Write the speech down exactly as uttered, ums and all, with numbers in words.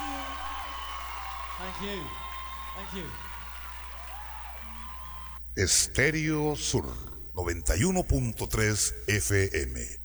Thank you. Thank you. Estéreo Sur noventa y uno punto tres F M.